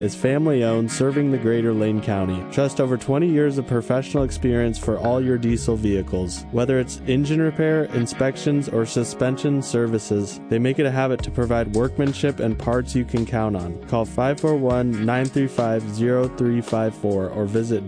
is family-owned, serving the greater Lane County. Trust over 20 years of professional experience for all your diesel vehicles. Whether it's engine repair, inspections, or suspension services, they make it a habit to provide workmanship and parts you can count on. Call 541-935-0354 or visit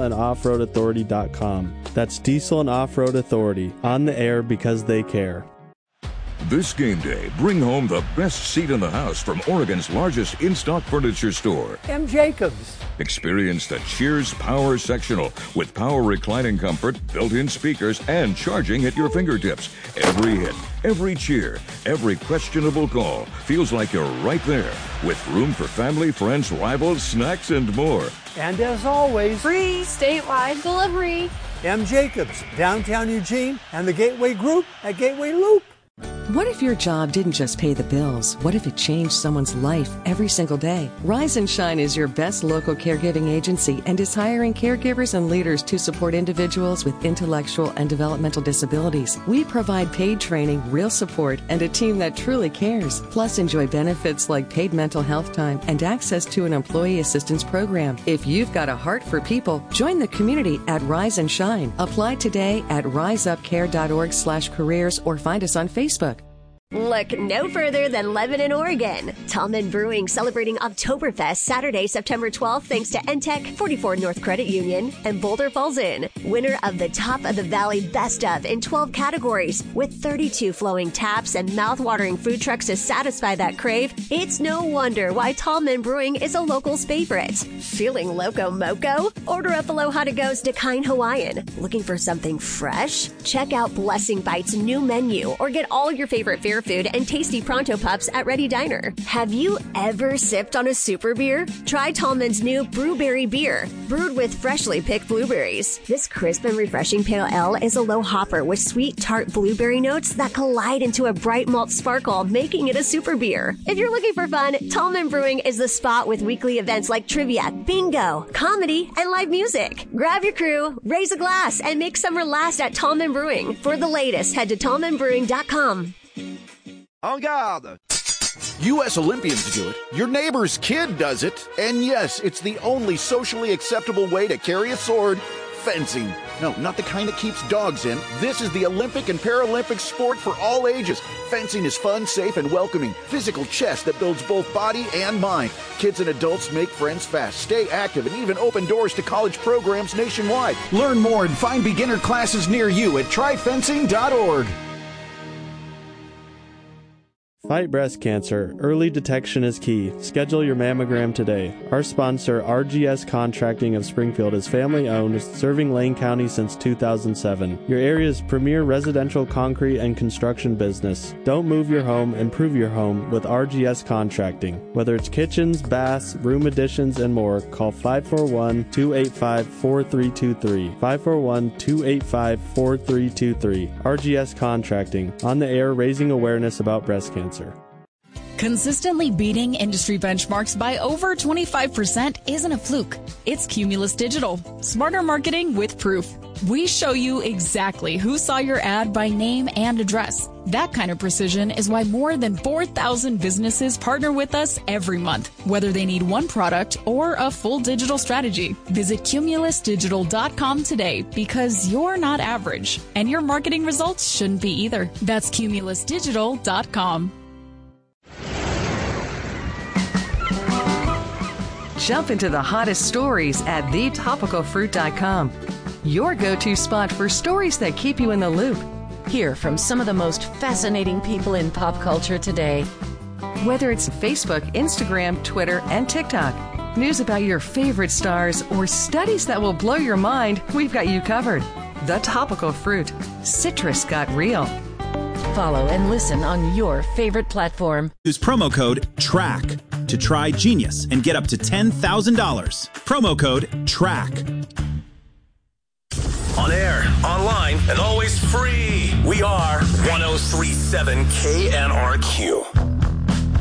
dieselandoffroadauthority.com. That's Diesel and Off-Road Authority, on the air because they care. This game day, bring home the best seat in the house from Oregon's largest in-stock furniture store, M. Jacobs. Experience the Cheers Power Sectional with power reclining comfort, built-in speakers, and charging at your fingertips. Every hit, every cheer, every questionable call feels like you're right there, with room for family, friends, rivals, snacks, and more. And as always, free statewide delivery. M. Jacobs, downtown Eugene, and the Gateway Group at Gateway Loop. What if your job didn't just pay the bills? What if it changed someone's life every single day? Rise and Shine is your best local caregiving agency and is hiring caregivers and leaders to support individuals with intellectual and developmental disabilities. We provide paid training, real support, and a team that truly cares. Plus, enjoy benefits like paid mental health time and access to an employee assistance program. If you've got a heart for people, join the community at Rise and Shine. Apply today at riseupcare.org/careers or find us on Facebook. Look no further than Lebanon, Oregon. Tallman Brewing celebrating Oktoberfest Saturday, September 12th, thanks to NTEC, 44 North Credit Union, and Boulder Falls Inn. Winner of the Top of the Valley Best Of in 12 categories, with 32 flowing taps and mouth-watering food trucks to satisfy that crave. It's no wonder why Tallman Brewing is a local's favorite. Feeling loco moco? Order up Aloha to Go's Dakine Hawaiian. Looking for something fresh? Check out Blessing Bites' new menu or get all your favorite beer food and tasty pronto pups at Ready Diner. Have you ever sipped on a super beer? Try Tallman's new Brewberry beer, brewed with freshly picked blueberries. This crisp and refreshing pale ale is a low hopper with sweet tart blueberry notes that collide into a bright malt sparkle, making it a super beer. If you're looking for fun, Tallman Brewing is the spot with weekly events like trivia, bingo, comedy, and live music. Grab your crew, raise a glass, and make summer last at Tallman Brewing. For the latest, head to tallmanbrewing.com. En garde! U.S. Olympians do it. Your neighbor's kid does it. And yes, it's the only socially acceptable way to carry a sword. Fencing. No, not the kind that keeps dogs in. This is the Olympic and Paralympic sport for all ages. Fencing is fun, safe, and welcoming. Physical chess that builds both body and mind. Kids and adults make friends fast, stay active, and even open doors to college programs nationwide. Learn more and find beginner classes near you at tryfencing.org. Fight breast cancer. Early detection is key. Schedule your mammogram today. Our sponsor, RGS Contracting of Springfield, is family-owned, serving Lane County since 2007. Your area's premier residential concrete and construction business. Don't move your home, improve your home with RGS Contracting. Whether it's kitchens, baths, room additions, and more, call 541-285-4323. 541-285-4323. RGS Contracting. On the air, raising awareness about breast cancer. Consistently beating industry benchmarks by over 25% isn't a fluke. It's Cumulus Digital. Smarter marketing with proof. We show you exactly who saw your ad by name and address. That kind of precision is why more than 4,000 businesses partner with us every month, whether they need one product or a full digital strategy. Visit cumulusdigital.com today because you're not average, and your marketing results shouldn't be either. That's cumulusdigital.com. Jump into the hottest stories at thetopicalfruit.com. Your go-to spot for stories that keep you in the loop. Hear from some of the most fascinating people in pop culture today. Whether it's Facebook, Instagram, Twitter, and TikTok, news about your favorite stars, or studies that will blow your mind, we've got you covered. The Topical Fruit. Citrus got real. Follow and listen on your favorite platform. Use promo code TRACK to try Genius and get up to $10,000. Promo code TRACK. On air, online, and always free. We are 103.7 KNRQ.